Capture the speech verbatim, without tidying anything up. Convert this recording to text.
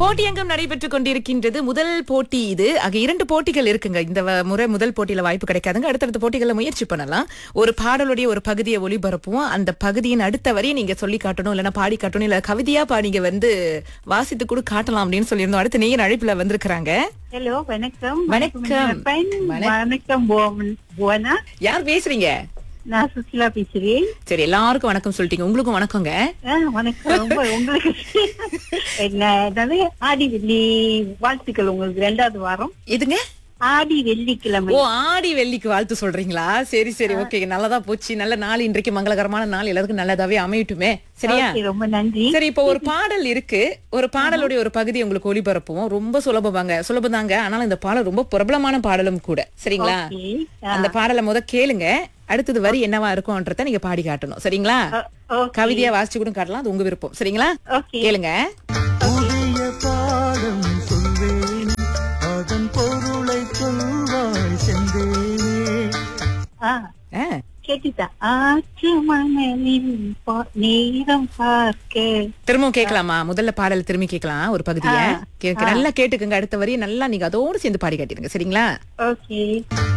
போட்டியங்கம் நடைபெற்றுக் கொண்டிருக்கின்றது. முதல் போட்டி இது. ஆக இரண்டு போட்டிகள் இருக்குங்க. இந்த வ- முறை முதல் போட்டியில வாய்ப்பு கிடைக்காதுங்க. அடுத்தடுத்த போட்டிகளை முயற்சி பண்ணலாம். ஒரு பாடலுடைய ஒரு பகுதியை ஒளிபரப்புவோம். அந்த பகுதியின் அடுத்த வரையை நீங்க சொல்லி காட்டணும், இல்லைன்னா பாடி காட்டணும், இல்ல கவிதையா பா நீங்க வந்து வாசித்து கூட காட்டலாம் அப்படின்னு சொல்லியிருந்தோம். அடுத்து நேயர் அழைப்புல வந்திருக்கிறாங்க. ஹலோ, வணக்கம். வணக்கம். வணக்கம் வணக்கம் புவன்- புவனா. யார் பேசுறீங்க? நான் சுசிலா பேசுறேன். சரி, எல்லாருக்கும் வணக்கம் சொல்லிட்டீங்க. உங்களுக்கும் வணக்கங்க. ஆ, வணக்கம். ரொம்ப உங்களுக்கு என்ன அதாவது ஆடி வெள்ளி வாழ்த்துக்கள். உங்களுக்கு ரெண்டாவது வாரம் இதுங்க ஆடி வெள்ளிக்கிழமை. ஓ, ஆடி வெள்ளிக்கு வாழ்த்து சொல்றீங்களா? சரி சரி, ஓகே, நல்லதா போச்சு. நல்ல நாள் இன்றைக்கு, மங்களகரமான நாள், எல்லாருக்கும் நல்லதாவே அமையட்டுமே. சரியா? Okay, ரொம்ப நன்றி. சரி, இப்போ ஒரு பாடல் இருக்கு. ஒரு பாடலுடைய ஒரு பகுதி உங்களுக்கு ஒளிபரப்புவோம். ரொம்ப சுலபமாங்க, சுலபதாங்க. ஆனாலும் இந்த பாடல் ரொம்ப பிரபலமான பாடலும் கூட. சரிங்களா? Okay, ஆ. அந்த பாடலை முத கேளுங்க. அடுத்தது வரி என்னவா இருக்கும்ன்றத நீங்க பாடி காட்டணும். சரிங்களா? Okay. கவிதையா வாசிச்சு கூட காட்டலாம், அது உங்க விருப்பம். சரிங்களா? Okay. கேளுங்க. புதிய பாடம் சொல்வேன், அதன் பொருளை சொல்வாய் செந்தேனே. ஆ, ஆ, கேட்டுட்டா. ஆற்று மணலில் பா- நேரம் பார்க்க. திரும்பவும் கேட்கலாமா? முதல்ல பாடல் திரும்பி கேட்கலாம் ஒரு பகுதியை. ஆ, கேட்க நல்லா கேட்டுக்கங்க. அடுத்த வரி நல்லா நீங்க அதோடு சேர்ந்து பாடி காட்டிடுங்க. சரிங்களா? ஓகே.